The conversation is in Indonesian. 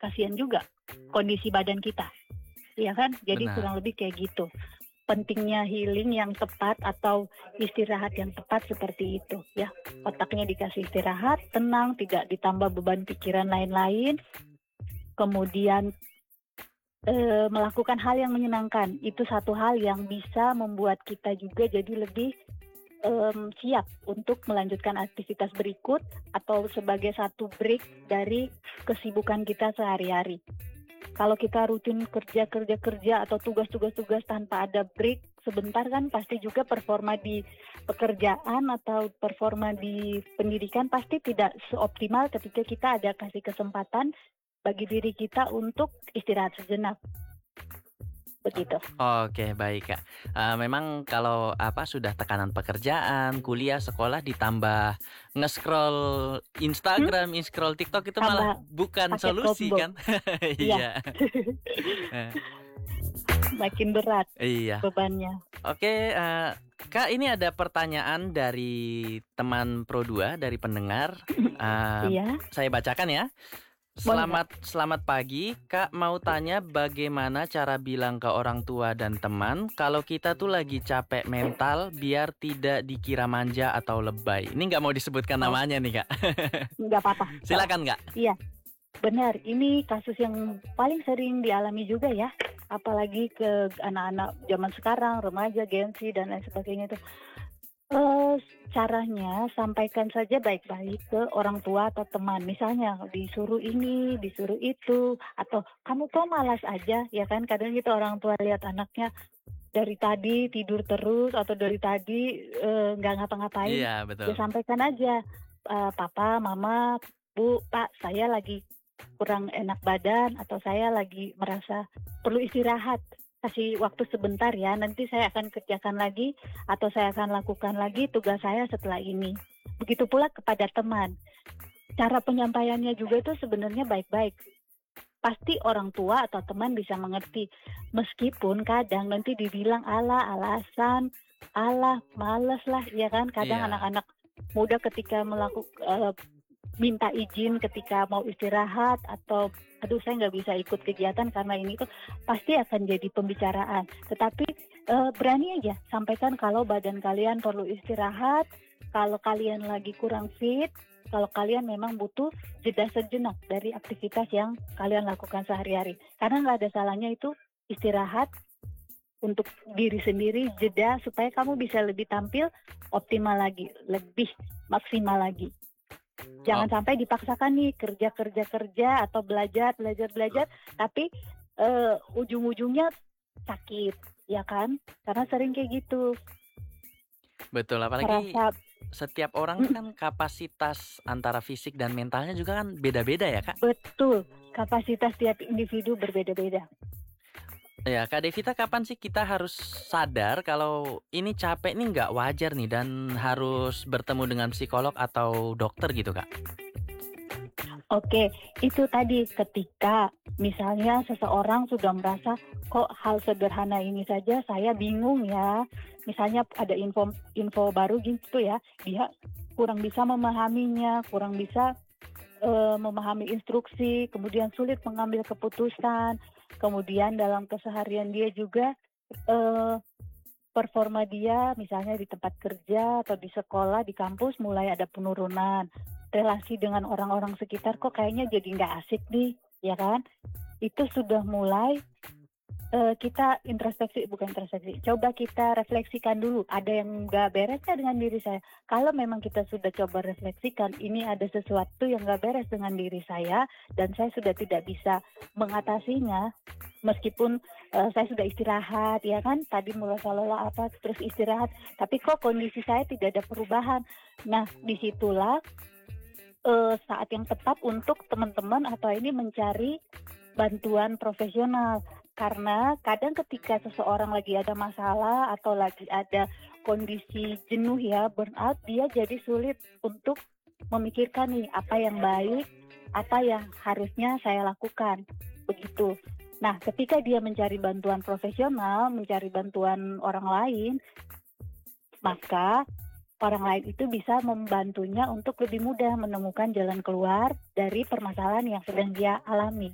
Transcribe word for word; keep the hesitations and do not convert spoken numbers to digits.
kasihan juga kondisi badan kita, ya kan? Jadi Benar. kurang lebih kayak gitu. Pentingnya healing yang tepat atau istirahat yang tepat seperti itu, ya. Otaknya dikasih istirahat, tenang, tidak ditambah beban pikiran lain-lain. Kemudian e, melakukan hal yang menyenangkan. Itu satu hal yang bisa membuat kita juga jadi lebih um, siap untuk melanjutkan aktivitas berikut atau sebagai satu break dari kesibukan kita sehari-hari. Kalau kita rutin kerja-kerja-kerja atau tugas-tugas-tugas tanpa ada break sebentar kan pasti juga performa di pekerjaan atau performa di pendidikan pasti tidak seoptimal ketika kita ada kasih kesempatan bagi diri kita untuk istirahat sejenak. Begitu. Oke, baik Kak. Uh, memang kalau apa sudah tekanan pekerjaan, kuliah, sekolah ditambah nge-scroll Instagram, hmm? nge-scroll TikTok itu Tambah malah bukan solusi combo. kan? Iya. Makin berat iya. bebannya. Oke, uh, Kak, ini ada pertanyaan dari teman Pro dua, dari pendengar. Uh, iya. Saya bacakan ya. Selamat Boleh. Selamat pagi, Kak mau tanya bagaimana cara bilang ke orang tua dan teman kalau kita tuh lagi capek mental biar tidak dikira manja atau lebay. Ini nggak mau disebutkan oh. namanya nih Kak. Nggak apa-apa. Silakan Kak. Iya, benar. Ini kasus yang paling sering dialami juga ya. Apalagi ke anak-anak zaman sekarang, remaja, Gen Z dan lain sebagainya itu. Uh, caranya sampaikan saja baik-baik ke orang tua atau teman. Misalnya disuruh ini, disuruh itu, atau kamu kok malas aja, ya kan? Kadang gitu orang tua lihat anaknya dari tadi tidur terus atau dari tadi nggak uh, ngapa-ngapain. Iya, betul. Ya sampaikan aja, uh, papa, mama, bu, pak, saya lagi kurang enak badan atau saya lagi merasa perlu istirahat. Kasih waktu sebentar ya, nanti saya akan kerjakan lagi atau saya akan lakukan lagi tugas saya setelah ini. Begitu pula kepada teman. Cara penyampaiannya juga itu sebenarnya baik-baik. Pasti orang tua atau teman bisa mengerti. Meskipun kadang nanti dibilang ala alasan, ala males lah, ya kan? Kadang yeah. anak-anak muda ketika melakukan uh, minta izin ketika mau istirahat atau aduh saya nggak bisa ikut kegiatan karena ini tuh pasti akan jadi pembicaraan. Tetapi eh, berani aja sampaikan kalau badan kalian perlu istirahat, kalau kalian lagi kurang fit, kalau kalian memang butuh jeda sejenak dari aktivitas yang kalian lakukan sehari-hari. Karena nggak ada salahnya itu istirahat untuk diri sendiri, jeda supaya kamu bisa lebih tampil optimal lagi, lebih maksimal lagi. Jangan oh. sampai dipaksakan nih kerja-kerja-kerja atau belajar-belajar-belajar, tapi uh, ujung-ujungnya sakit, ya kan? Karena sering kayak gitu. Betul, apalagi Merasa... setiap orang kan kapasitas antara fisik dan mentalnya juga kan beda-beda ya Kak? Betul, kapasitas tiap individu berbeda-beda. Ya, Kak Devita, kapan sih kita harus sadar kalau ini capek nih nggak wajar nih dan harus bertemu dengan psikolog atau dokter gitu, Kak? Oke, itu tadi ketika misalnya seseorang sudah merasa kok hal sederhana ini saja saya bingung ya. Misalnya ada info info baru gitu ya, dia kurang bisa memahaminya, kurang bisa uh, memahami instruksi, kemudian sulit mengambil keputusan. Kemudian dalam keseharian dia juga eh, performa dia misalnya di tempat kerja atau di sekolah, di kampus mulai ada penurunan. Relasi dengan orang-orang sekitar kok kayaknya jadi nggak asik nih, ya kan? Itu sudah mulai eh, kita introspeksi, bukan introspeksi. Coba kita refleksikan dulu, ada yang nggak beresnya dengan diri saya. Kalau memang kita sudah coba refleksikan, ini ada sesuatu yang nggak beres dengan diri saya dan saya sudah tidak bisa mengatasinya, meskipun uh, saya sudah istirahat, ya kan, tadi mulai lelah apa terus istirahat, tapi kok kondisi saya tidak ada perubahan. Nah, disitulah uh, saat yang tepat untuk teman-teman atau ini mencari bantuan profesional. Karena kadang ketika seseorang lagi ada masalah atau lagi ada kondisi jenuh ya, burnout, dia jadi sulit untuk memikirkan nih apa yang baik, apa yang harusnya saya lakukan, begitu. Nah, ketika dia mencari bantuan profesional, mencari bantuan orang lain, maka orang lain itu bisa membantunya untuk lebih mudah menemukan jalan keluar dari permasalahan yang sedang dia alami.